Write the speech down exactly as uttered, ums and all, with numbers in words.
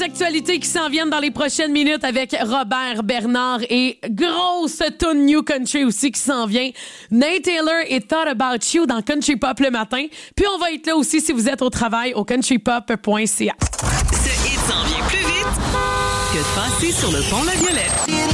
actualités qui s'en viennent dans les prochaines minutes avec Robert Bernard et grosse tune New Country aussi qui s'en vient. Nate Taylor et Thought About You dans Country Pop le matin. Puis on va être là aussi si vous êtes au travail au country pop point c a. Ce hit s'en vient plus vite que de passer sur le pont La Violette.